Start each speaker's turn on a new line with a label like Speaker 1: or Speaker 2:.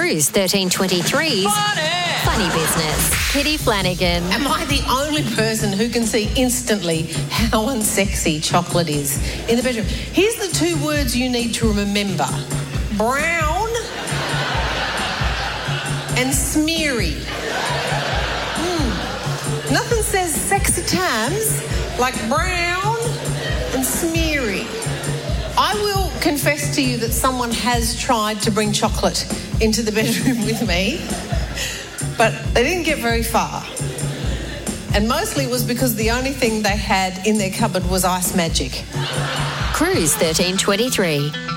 Speaker 1: Cruise 1323's Funny Business. Kitty Flanagan.
Speaker 2: Am I the only person who can see instantly how unsexy chocolate is in the bedroom? Here's the two words you need to remember. Brown and smeary. Nothing says sexy times like brown and smeary. I will confess to you that someone has tried to bring chocolate into the bedroom with me, but they didn't get very far. And mostly it was because the only thing they had in their cupboard was Ice Magic.
Speaker 1: Cruise 1323.